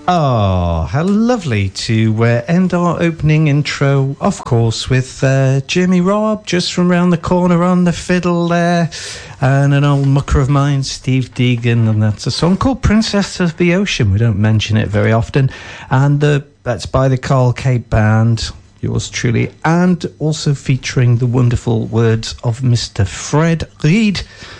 Oh, how lovely to end our opening intro, of course, with Jimmy Robb, just from round the corner on the fiddle there, and an old mucker of mine, Steve Deegan, and that's a song called Princess of the Ocean. We don't mention it very often, and that's by the Carl Cape Band, yours truly, and also featuring the wonderful words of Mr. Fred Reed.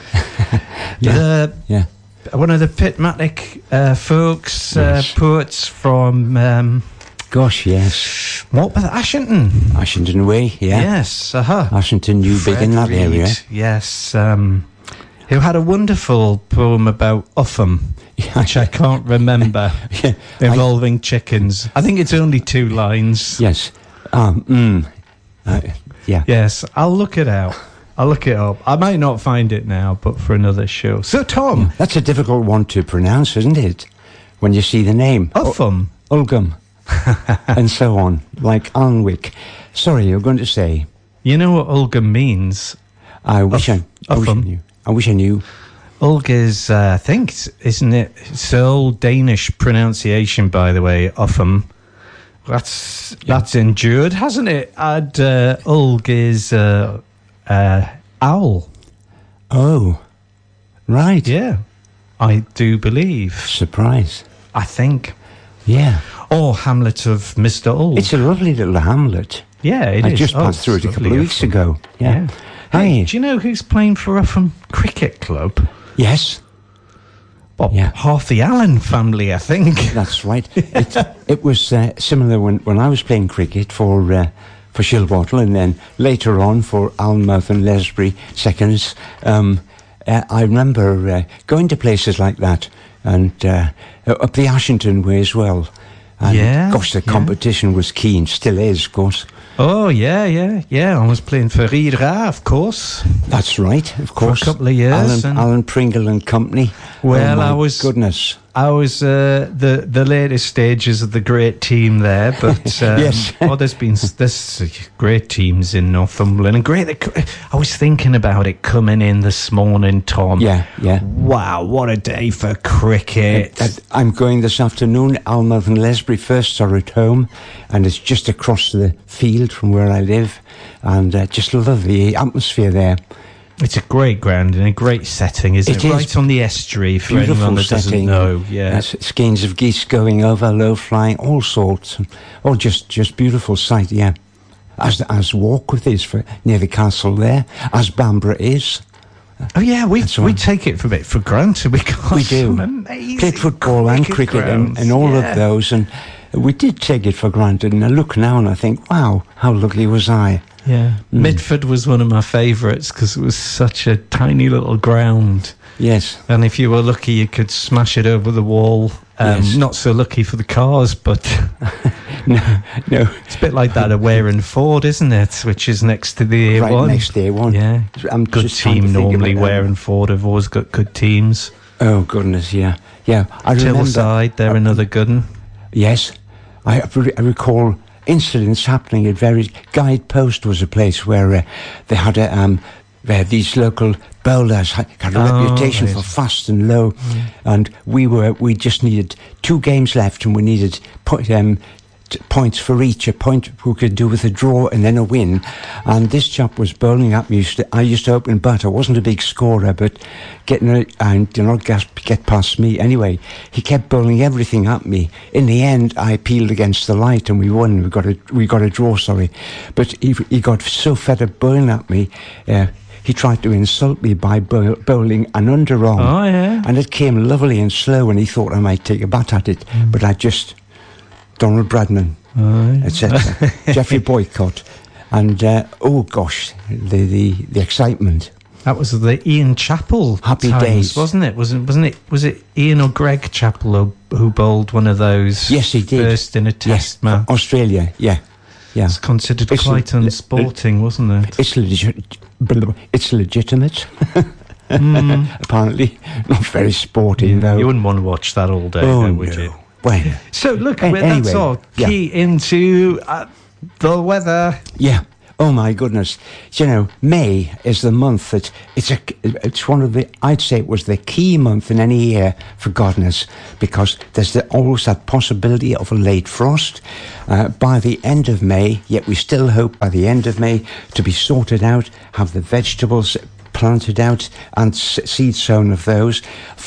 One of the Pitmatic folks, yes. Poets from... Gosh, yes. What was it? Ashington? Ashington Way, yeah. Yes, Ashington knew big in that area. Yes, who had a wonderful poem about Upham, which I can't remember, involving chickens. I think it's only 2 lines. Yes. Yes, I'll look it out. I'll look it up. I might not find it now, but for another show. So, Tom... That's a difficult one to pronounce, isn't it? When you see the name. Upham. Ulgum. And so on. Like Alnwick. Sorry, you're going to say... You know what Ulgum means? I wish I knew. Ulg is, I think, isn't it? It's the old Danish pronunciation, by the way, Upham. That's endured, hasn't it? And Ulg is... owl. Oh, right. Yeah, I do believe. Surprise. I think. Yeah. Or Hamlet of Mr. Ulg. It's a lovely little hamlet. Yeah, it is. I just passed through it a couple of weeks ago. Yeah. Hey, do you know who's playing for Upham Cricket Club? Yes. Well, half the Allen family, I think. That's right. It was similar when I was playing cricket for Shilbottle, and then later on for Alnmouth and Lesbury seconds. I remember going to places like that, and up the Ashington way as well. And gosh, the competition was keen, still is, of course. Oh, yeah. I was playing for Riedra, of course. That's right, of course. For a couple of years. Alan Pringle and company. Well, goodness. I was the latest stages of the great team there, but yes. there's great teams in Northumberland, and I was thinking about it coming in this morning, Tom. Yeah. Wow, what a day for cricket! I'm going this afternoon. Alnmouth and Lesbury first are at home, and it's just across the field from where I live, and just love the atmosphere there. It's a great ground and a great setting, isn't it? Right on the estuary, for anyone that doesn't know. Yeah, skeins of geese going over, low flying, all sorts. Just beautiful sight, yeah. As Warkworth is near the castle there, as Bamborough is. Oh yeah, we take it for granted because we do. Some amazing played football and cricket and all of those, and we did take it for granted. And I look now and I think, wow, how lucky was I? Yeah, Midford was one of my favourites because it was such a tiny little ground. Yes. And if you were lucky, you could smash it over the wall. Yes. Not so lucky for the cars, but... No. It's a bit like that at Wareham Ford, isn't it? Which is next to the A1. Right next to the A1. Yeah. Good team normally. Wareham Ford have always got good teams. Oh, goodness, yeah. Yeah, I remember... Tillside, they're another good one. Yes. I recall... incidents happening at various... Guidepost was a place where they had where these local bowlers had a reputation for fast and low, and we just needed 2 games left, and we needed points for each. A point we could do with a draw and then a win, and this chap was bowling at me. I used to open bat. I wasn't a big scorer, but getting it and did not get past me. Anyway, he kept bowling everything at me. In the end, I peeled against the light and we won. We got a draw, sorry. But he got so fed up bowling at me, he tried to insult me by bowling an underarm. Oh, yeah. And it came lovely and slow, and he thought I might take a bat at it. But I just... Donald Bradman, etc. Geoffrey Boycott. And, oh gosh, the excitement. That was the Ian Chappell Happy times, days, wasn't it? Was it Ian or Greg Chappell who bowled one of those? Yes, he did. First in a test match. Australia, yeah. It's considered quite unsporting, wasn't it? It's legitimate. Apparently, not very sporting though. You wouldn't want to watch that all day, would you? Well, so look, that's all key into the weather. Yeah. Oh my goodness! You know, May is the month that it's one of the, I'd say it was the key month in any year for gardeners, because there's always that possibility of a late frost by the end of May. Yet we still hope by the end of May to be sorted out, have the vegetables planted out and seed sown of those,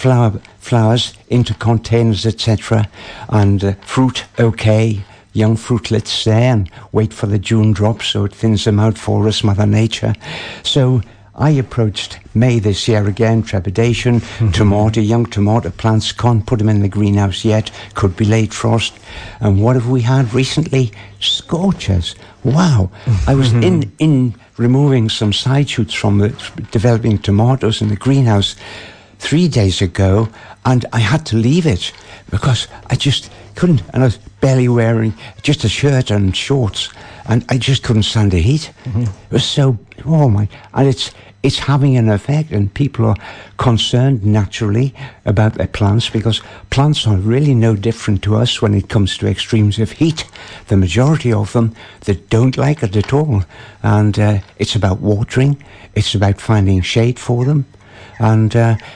flowers into containers, etc., and fruit okay. Young fruitlets there, and wait for the June drop so it thins them out for us, Mother Nature. So I approached May this year again, trepidation, young tomato plants, can't put them in the greenhouse yet, could be late frost. And what have we had recently? Scorchers. Wow. I was in removing some side shoots from the developing tomatoes in the greenhouse 3 days ago, and I had to leave it because I just couldn't, and I was barely wearing just a shirt and shorts, and I just couldn't stand the heat. It was so, and it's having an effect, and people are concerned naturally about their plants, because plants are really no different to us when it comes to extremes of heat. The majority of them, they don't like it at all, and it's about watering, it's about finding shade for them. And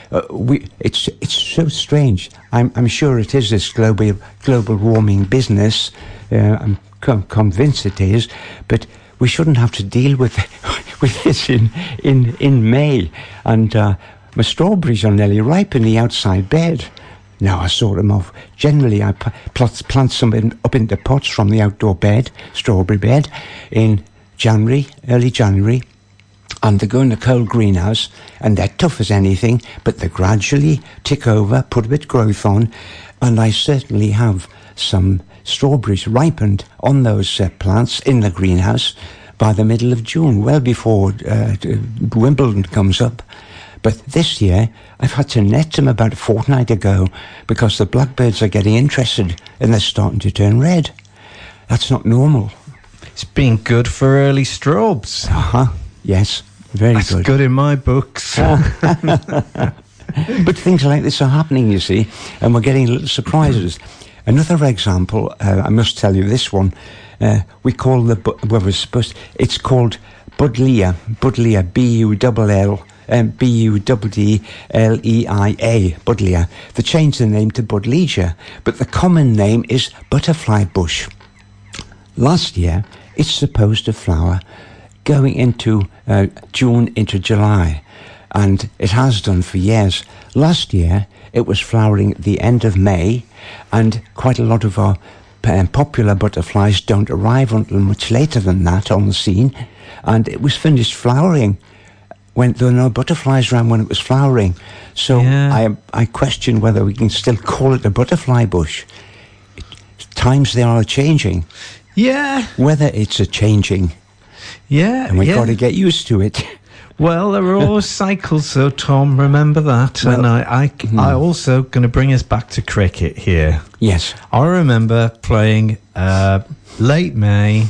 it's so strange. I'm sure it is this global warming business. I'm convinced it is, but we shouldn't have to deal with this in May. And my strawberries are nearly ripe in the outside bed. Now I sort them off. Generally, I plant some up into pots from the outdoor bed, strawberry bed, in January, early January. And they go in the cold greenhouse, and they're tough as anything, but they gradually tick over, put a bit of growth on, and I certainly have some strawberries ripened on those plants in the greenhouse by the middle of June, well before Wimbledon comes up. But this year, I've had to net them about a fortnight ago because the blackbirds are getting interested and they're starting to turn red. That's not normal. It's been good for early straubs. Yes. Very That's good. Good in my books. But things like this are happening, you see, and we're getting little surprises. Another example, I must tell you this one. We call it's called Buddleia, Buddleia, Buddleia. They changed the name to Buddleia, but the common name is butterfly bush. Last year, it's supposed to flower going into June into July, and it has done for years. Last year it was flowering at the end of May, and quite a lot of our popular butterflies don't arrive until much later than that on the scene, and it was finished flowering when there were no butterflies around when it was flowering. So I question whether we can still call it a butterfly bush. Times they are changing. Yeah. Whether it's a changing. Yeah, and we've got to get used to it. Well, there are always cycles, though, Tom. Remember that. Well, and I also going to bring us back to cricket here. Yes, I remember playing late May,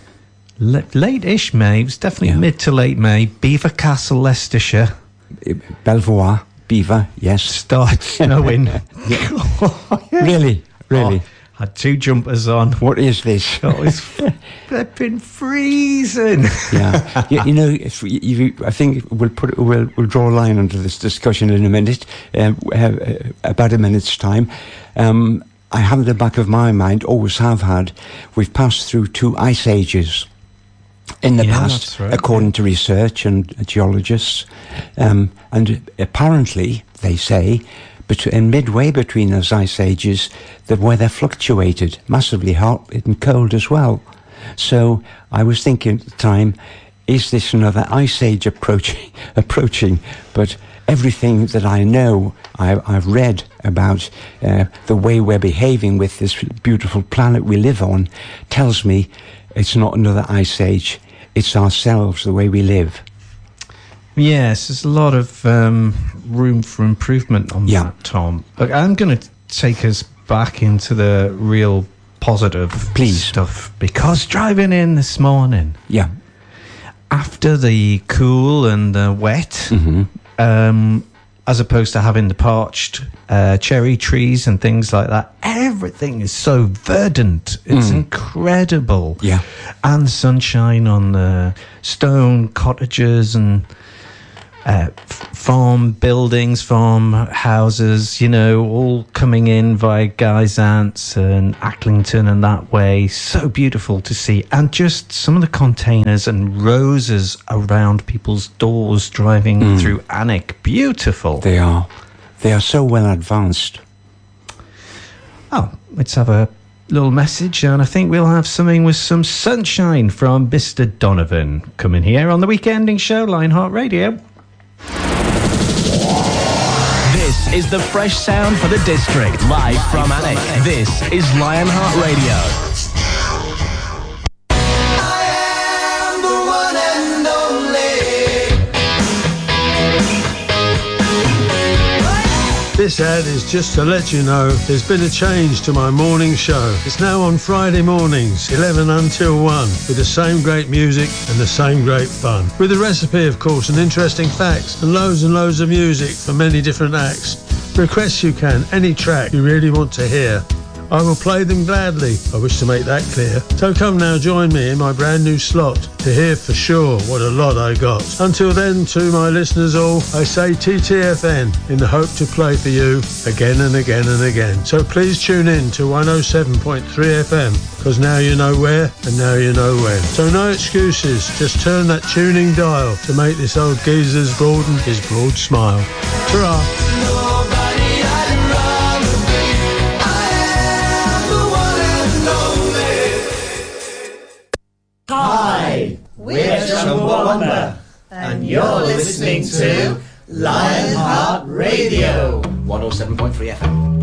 late-ish May. It was definitely mid to late May. Beaver Castle, Leicestershire. Belvoir, Beaver. Yes. Started snowing. Really. Had 2 jumpers on. What is this? It was flipping freezing. Yeah, you know, I think we'll draw a line under this discussion in a minute, about a minute's time. I have in the back of my mind, always have had, we've passed through 2 ice ages in the past, right, according to research and geologists, and apparently they say, but midway between those ice ages, the weather fluctuated massively, hot and cold as well. So I was thinking at the time, is this another ice age approaching? But everything that I know, I've read about the way we're behaving with this beautiful planet we live on, tells me it's not another ice age. It's ourselves, the way we live. Yes, there's a lot of room for improvement on that, Tom. Look, I'm going to take us back into the real positive stuff, because driving in this morning, after the cool and the wet, as opposed to having the parched cherry trees and things like that. Everything is so verdant. It's incredible. Yeah. And sunshine on the stone cottages and farm buildings, farm houses, you know, all coming in via Guyzants and Acklington and that way. So beautiful to see. And just some of the containers and roses around people's doors driving through Alnwick. Beautiful. They are. They are so well advanced. Oh, let's have a little message, and I think we'll have something with some sunshine from Mr. Donovan coming here on the weekending show, Lionheart Radio. This is the fresh sound for the district, live from Alnwick. This is Lionheart Radio. This ad is just to let you know there's been a change to my morning show. It's now on Friday mornings, 11 until 1, with the same great music and the same great fun. With a recipe, of course, and interesting facts, and loads of music for many different acts. Request you can, any track you really want to hear. I will play them gladly. I wish to make that clear. So come now, join me in my brand new slot to hear for sure what a lot I got. Until then, to my listeners all, I say TTFN in the hope to play for you again and again and again. So please tune in to 107.3 FM, because now you know where and now you know when. So no excuses, just turn that tuning dial to make this old geezer's broaden his broad smile. Ta-ra! Hi, we're Chumbawamba, and you're listening to Lionheart Radio 107.3 FM.